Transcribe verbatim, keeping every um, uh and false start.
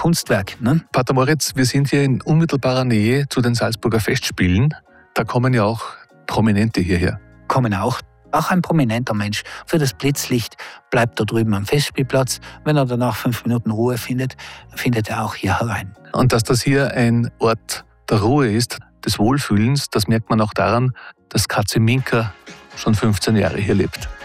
Kunstwerk. Ne? Pater Moritz, wir sind hier in unmittelbarer Nähe zu den Salzburger Festspielen. Da kommen ja auch Prominente hierher. Kommen auch. Auch ein prominenter Mensch. Für das Blitzlicht bleibt er drüben am Festspielplatz. Wenn er danach fünf Minuten Ruhe findet, findet er auch hier herein. Und dass das hier ein Ort der Ruhe ist, des Wohlfühlens, das merkt man auch daran, dass Katze Minka schon fünfzehn Jahre hier lebt.